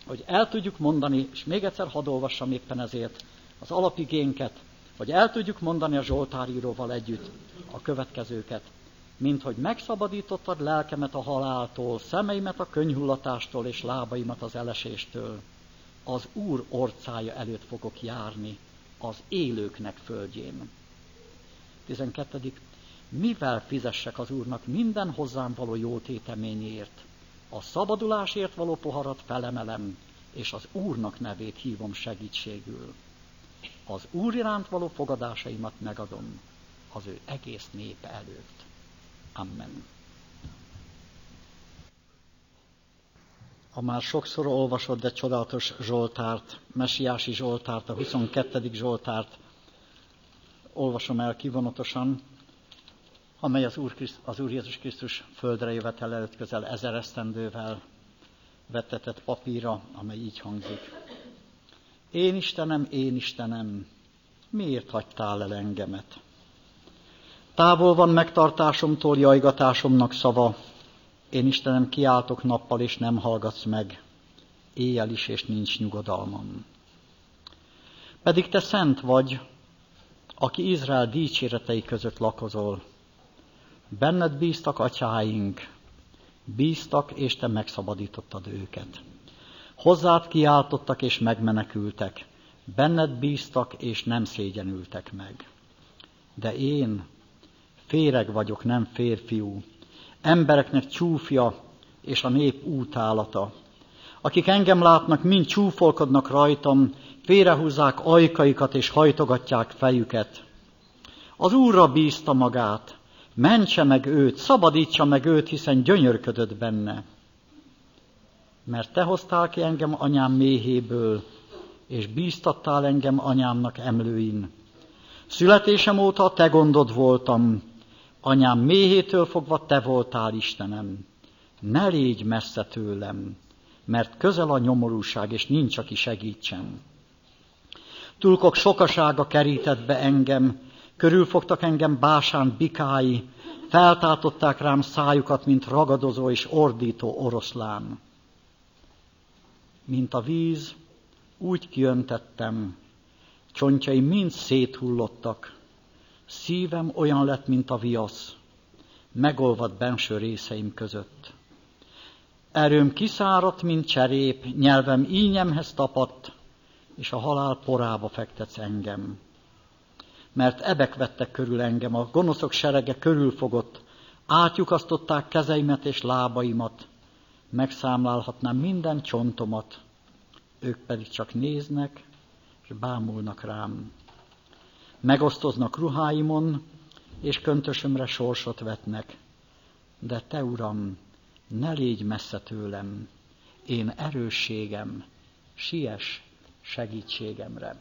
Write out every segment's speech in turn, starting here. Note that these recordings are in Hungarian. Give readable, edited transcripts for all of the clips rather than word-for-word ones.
hogy el tudjuk mondani, és még egyszer hadd olvassam éppen ezért az alapigénket, hogy el tudjuk mondani a zsoltáríróval együtt a következőket. Mint hogy megszabadítottad lelkemet a haláltól, szemeimet a könnyhullatástól és lábaimat az eleséstől. Az Úr orcája előtt fogok járni, az élőknek földjén. 12. Mivel fizessek az Úrnak minden hozzám való jó téteményért? A szabadulásért való poharat felemelem, és az Úrnak nevét hívom segítségül. Az Úr iránt való fogadásaimat megadom az ő egész népe előtt. Amen. A már sokszor olvasott, de csodálatos Zsoltárt, messiási Zsoltárt, a 22. Zsoltárt olvasom el kivonatosan, amely az Úr Jézus Krisztus földre jövetel előtt közel 1000 esztendővel vettetett papírra, amely így hangzik. Én Istenem, miért hagytál el engemet? Távol van megtartásomtól jajgatásomnak szava. Én Istenem, kiáltok nappal, és nem hallgatsz meg. Éjjel is, és nincs nyugodalmam. Pedig te szent vagy, aki Izrael dicséretei között lakozol. Benned bíztak atyáink, bíztak, és te megszabadítottad őket. Hozzád kiáltottak, és megmenekültek. Benned bíztak, és nem szégyenültek meg. De én féreg vagyok, nem férfiú, embereknek csúfja, és a nép útálata. Akik engem látnak, mind csúfolkodnak rajtam, félrehúzzák ajkaikat, és hajtogatják fejüket. Az Úrra bízta magát, mentse meg őt, szabadítsa meg őt, hiszen gyönyörködött benne. Mert te hoztál ki engem anyám méhéből, és bíztattál engem anyámnak emlőin. Születésem óta a te gondod voltam, anyám méhétől fogva te voltál Istenem. Ne légy messze tőlem, mert közel a nyomorúság, és nincs, aki segítsen. Tulkok sokasága kerített be engem, körülfogtak engem Básán bikái, feltátották rám szájukat, mint ragadozó és ordító oroszlán. Mint a víz, úgy kiöntettem, csontjai mind széthullottak, szívem olyan lett, mint a viasz, megolvadt benső részeim között. Erőm kiszáradt, mint cserép, nyelvem ínyemhez tapadt, és a halál porába fektetsz engem. Mert ebek vettek körül engem, a gonoszok serege körülfogott, átlyukasztották kezeimet és lábaimat, megszámlálhatnám minden csontomat, ők pedig csak néznek, és bámulnak rám. Megosztoznak ruháimon, és köntösömre sorsot vetnek. De te, Uram, ne légy messze tőlem, én erősségem, siess segítségemre.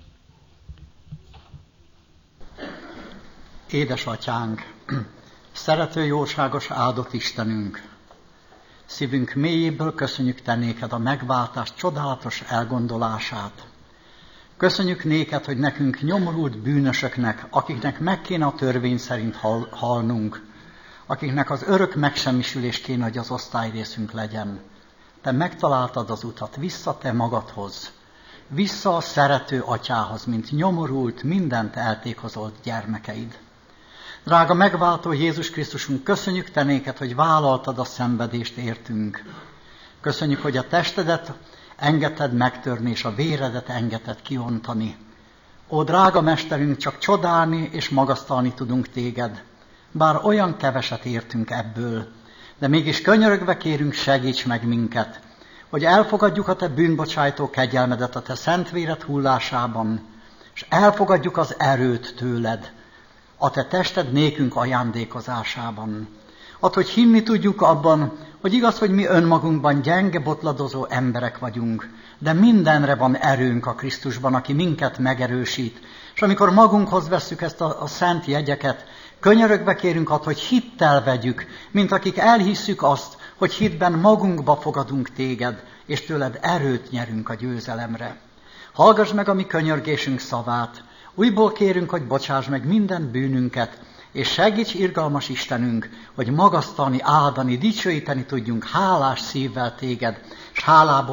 Édesatyánk, szerető, jóságos, áldott Istenünk, szívünk mélyéből köszönjük te néked a megváltás csodálatos elgondolását. Köszönjük néked, hogy nekünk nyomorult bűnösöknek, akiknek meg kéne a törvény szerint halnunk, akiknek az örök megsemmisülés kéne, hogy az osztályrészünk legyen. Te megtaláltad az utat vissza te magadhoz, vissza a szerető atyához, mint nyomorult, mindent eltékozolt gyermekeid. Drága megváltó Jézus Krisztusunk, köszönjük te néked, hogy vállaltad a szenvedést értünk. Köszönjük, hogy a testedet engedted megtörni, és a véredet engedted kiontani. Ó, drága mesterünk, csak csodálni és magasztalni tudunk téged, bár olyan keveset értünk ebből, de mégis könyörögve kérünk, segíts meg minket, hogy elfogadjuk a te bűnbocsájtó kegyelmedet a te szent véred hullásában, és elfogadjuk az erőt tőled, a te tested nékünk ajándékozásában. Add, hogy hinni tudjuk abban, hogy igaz, hogy mi önmagunkban gyenge, botladozó emberek vagyunk, de mindenre van erőnk a Krisztusban, aki minket megerősít. És amikor magunkhoz vesszük ezt a szent jegyeket, könyörögve kérünk add, hogy hittel vegyük, mint akik elhisszük azt, hogy hitben magunkba fogadunk téged, és tőled erőt nyerünk a győzelemre. Hallgass meg a mi könyörgésünk szavát, újból kérünk, hogy bocsáss meg minden bűnünket, és segíts, irgalmas Istenünk, hogy magasztalni, áldani, dicsőíteni tudjunk hálás szívvel téged, és hálából